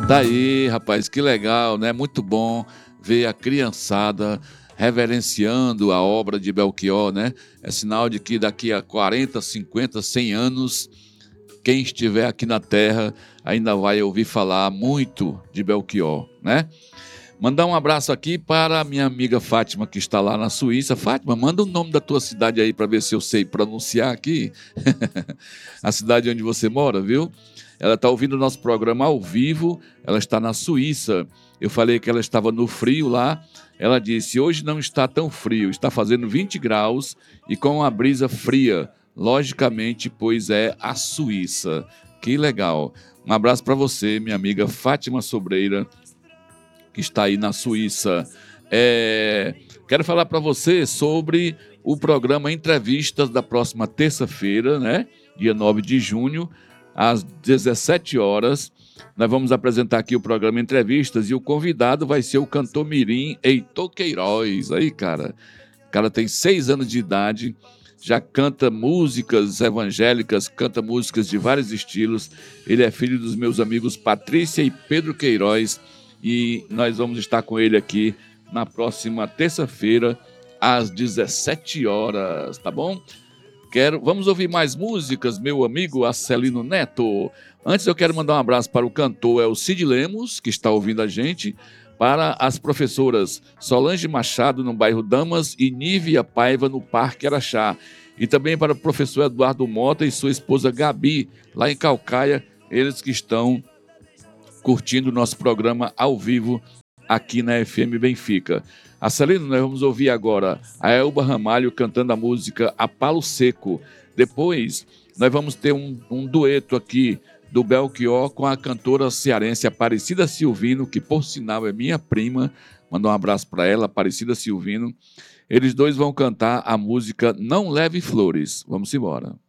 Tá aí, rapaz, que legal, né? Muito bom ver a criançada reverenciando a obra de Belchior, né? É sinal de que daqui a 40, 50, 100 anos, quem estiver aqui na Terra ainda vai ouvir falar muito de Belchior, né? Mandar um abraço aqui para a minha amiga Fátima, que está lá na Suíça. Fátima, manda o nome da tua cidade aí para ver se eu sei pronunciar aqui. A cidade onde você mora, viu? Ela está ouvindo o nosso programa ao vivo, ela está na Suíça. Eu falei que ela estava no frio lá. Ela disse, hoje não está tão frio, está fazendo 20 graus e com uma brisa fria. Logicamente, pois é a Suíça. Que legal. Um abraço para você, minha amiga Fátima Sobreira, que está aí na Suíça. Quero falar para você sobre o programa Entrevistas da próxima terça-feira, né? Dia 9 de junho, às 17 horas. Nós vamos apresentar aqui o programa Entrevistas e o convidado vai ser o cantor mirim Heitor Queiroz. Aí, cara, o cara tem 6 anos de idade, já canta músicas evangélicas, canta músicas de vários estilos. Ele é filho dos meus amigos Patrícia e Pedro Queiroz, e nós vamos estar com ele aqui na próxima terça-feira, às 17 horas, tá bom? Vamos ouvir mais músicas, meu amigo Acelino Neto. Antes eu quero mandar um abraço para o cantor Elcide Lemos, que está ouvindo a gente, para as professoras Solange Machado, no bairro Damas, e Nívia Paiva, no Parque Araxá. E também para o professor Eduardo Mota e sua esposa Gabi, lá em Calcaia, eles que estão curtindo o nosso programa ao vivo aqui na FM Benfica. Acelino, nós vamos ouvir agora a Elba Ramalho cantando a música A Palo Seco. Depois, nós vamos ter um dueto aqui do Belchior com a cantora cearense Aparecida Silvino, que por sinal é minha prima. Mandar um abraço para ela, Aparecida Silvino. Eles dois vão cantar a música Não Leve Flores. Vamos embora.